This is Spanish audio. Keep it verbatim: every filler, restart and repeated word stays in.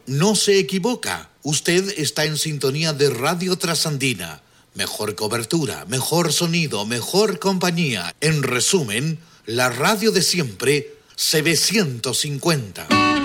no se equivoca. Usted está en sintonía de Radio Trasandina. Mejor cobertura, mejor sonido, mejor compañía. En resumen, la radio de siempre, C B ciento cincuenta.